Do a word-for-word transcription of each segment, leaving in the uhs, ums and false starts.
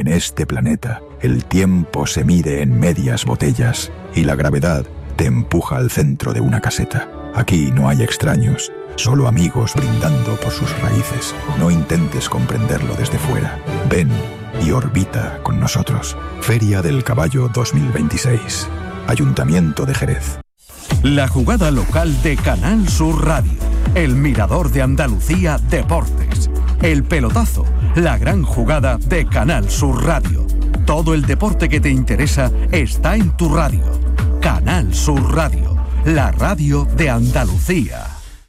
En este planeta, el tiempo se mide en medias botellas y la gravedad te empuja al centro de una caseta. Aquí no hay extraños, solo amigos brindando por sus raíces. No intentes comprenderlo desde fuera. Ven y orbita con nosotros. Feria del Caballo dos mil veintiséis. Ayuntamiento de Jerez. La jugada local de Canal Sur Radio. El Mirador de Andalucía Deportes. El pelotazo. La gran jugada de Canal Sur Radio. Todo el deporte que te interesa está en tu radio. Canal Sur Radio. La radio de Andalucía.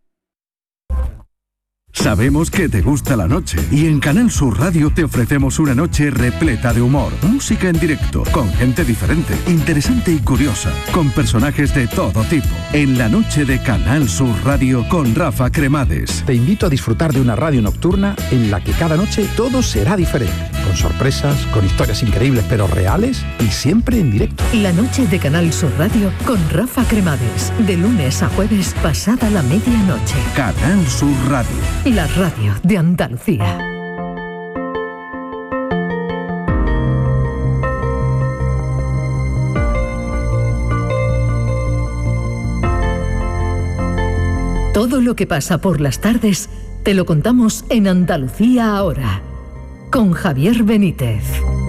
Sabemos que te gusta la noche y en Canal Sur Radio te ofrecemos una noche repleta de humor, música en directo, con gente diferente, interesante y curiosa, con personajes de todo tipo. En la noche de Canal Sur Radio con Rafa Cremades. Te invito a disfrutar de una radio nocturna en la que cada noche todo será diferente, con sorpresas, con historias increíbles pero reales y siempre en directo. La noche de Canal Sur Radio con Rafa Cremades, de lunes a jueves pasada la medianoche. Canal Sur Radio. La radio de Andalucía. Todo lo que pasa por las tardes te lo contamos en Andalucía ahora, con Javier Benítez.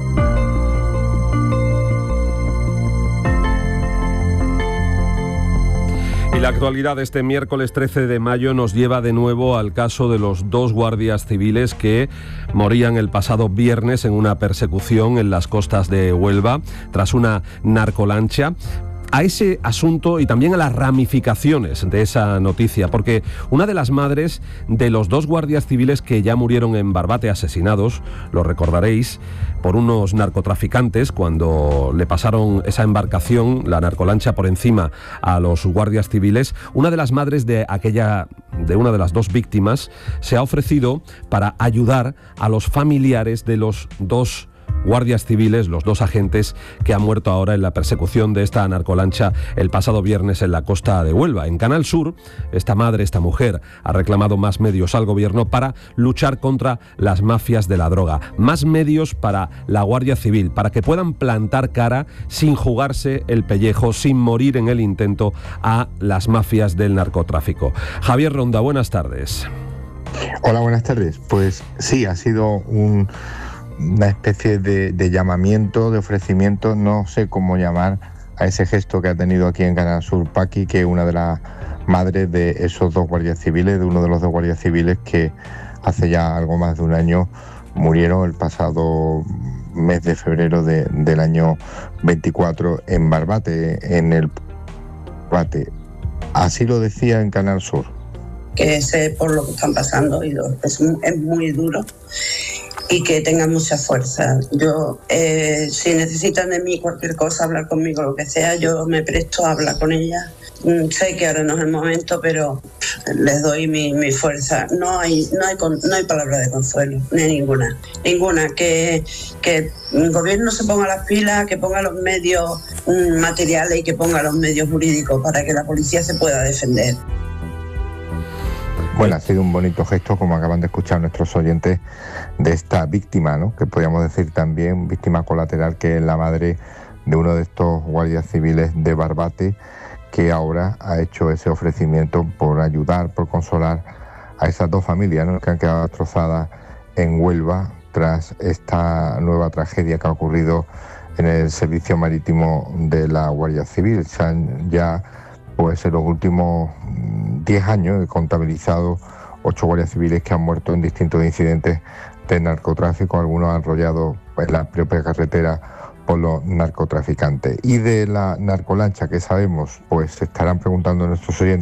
Y la actualidad de este miércoles trece de mayo nos lleva de nuevo al caso de los dos guardias civiles que morían el pasado viernes en una persecución en las costas de Huelva tras una narcolancha. A ese asunto y también a las ramificaciones de esa noticia, porque una de las madres de los dos guardias civiles que ya murieron en Barbate asesinados, lo recordaréis, por unos narcotraficantes cuando le pasaron esa embarcación, la narcolancha, por encima a los guardias civiles, una de las madres de aquella, de una de las dos víctimas, se ha ofrecido para ayudar a los familiares de los dos guardias civiles, los dos agentes que han muerto ahora en la persecución de esta narcolancha el pasado viernes en la costa de Huelva. En Canal Sur, esta madre, esta mujer, ha reclamado más medios al gobierno para luchar contra las mafias de la droga, más medios para la Guardia Civil, para que puedan plantar cara sin jugarse el pellejo, sin morir en el intento a las mafias del narcotráfico. Javier Ronda, buenas tardes. Hola, buenas tardes. Pues sí, ha sido un... una especie de, de llamamiento, de ofrecimiento, no sé cómo llamar a ese gesto que ha tenido aquí en Canal Sur Paqui, que es una de las madres de esos dos guardias civiles, de uno de los dos guardias civiles que hace ya algo más de un año murieron el pasado mes de febrero de, del año veinticuatro en Barbate, en el Barbate. Así lo decía en Canal Sur. Que sé por lo que están pasando y es, es muy duro. Y que tengan mucha fuerza. Yo, eh, si necesitan de mí cualquier cosa, hablar conmigo, lo que sea, yo me presto a hablar con ella. Mm, sé que ahora no es el momento, pero les doy mi, mi fuerza. No hay, no hay, no hay palabra de consuelo, ni ninguna. Ninguna. Que, que el gobierno se ponga las pilas, que ponga los medios mm, materiales y que ponga los medios jurídicos para que la policía se pueda defender. Bueno, ha sido un bonito gesto, como acaban de escuchar nuestros oyentes, de esta víctima, ¿no? Que podríamos decir también víctima colateral, que es la madre de uno de estos guardias civiles de Barbate, que ahora ha hecho ese ofrecimiento por ayudar, por consolar a esas dos familias, ¿no?, que han quedado destrozadas en Huelva tras esta nueva tragedia que ha ocurrido en el servicio marítimo de la Guardia Civil. Se han ya, pues en los últimos diez años, he contabilizado ocho guardias civiles que han muerto en distintos incidentes de narcotráfico, algunos han arrollados en la propia carretera por los narcotraficantes. Y de la narcolancha, ¿qué sabemos? Pues se estarán preguntando nuestros oyentes